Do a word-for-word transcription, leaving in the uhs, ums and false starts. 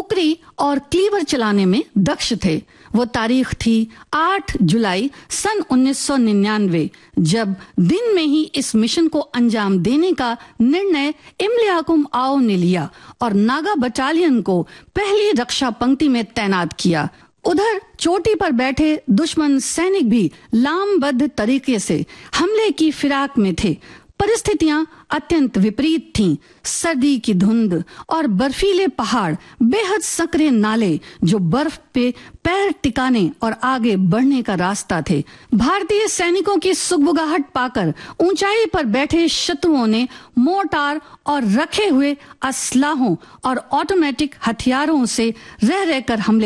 कुकरी और क्लीवर चलाने में दक्ष थे। वो तारीख थी आठ जुलाई सन उन्नीस सौ निन्यानवे, जब दिन में ही इस मिशन को अंजाम देने का निर्णय इमले याकुम आओ ने लिया और नागा बटालियन को पहली रक्षा पंक्ति में तैनात किया। उधर चोटी पर बैठे दुश्मन सैनिक भी लामबद्ध तरीके से हमले की फिराक में थे। परिस्थितियां अत्यंत विपरीत थीं। सर्दी की धुंध और बर्फीले पहाड़, बेहद सकरे नाले जो बर्फ पे पैर टिकाने और आगे बढ़ने का रास्ता थे। भारतीय सैनिकों की सुगबुगाहट पाकर ऊंचाई पर बैठे शत्रुओं ने मोर्टार और रखे हुए असलाहों और ऑटोमेटिक हथियारों से रह रहकर हमले